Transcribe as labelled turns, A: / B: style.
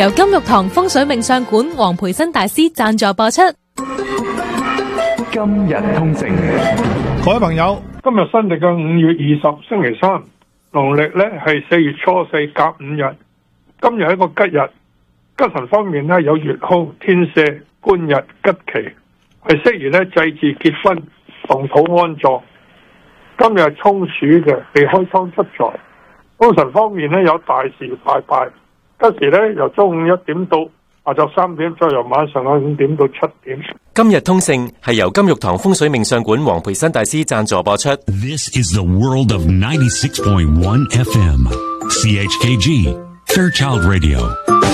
A: 由金玉堂風水命相館黃培新大師贊助播出。
B: 今日通勝，
C: 各位朋友，今日新曆嘅5月20星期三，農曆呢係4月初4甲午日。今日係一個吉日，吉神方面呢有月空、天赦、官日、吉期，係適宜呢祭祀結婚、動土安葬。今日係沖暑嘅，避開倉出財。凶神方面呢有大事拜拜，吉時呢由中午1點到下晝3點，再由晚上5點到7點。
D: 今日通勝係由金玉堂風水命相館黃培新大師贊助播出。
E: This is the world of 96.1 FM CHKG Fairchild Radio。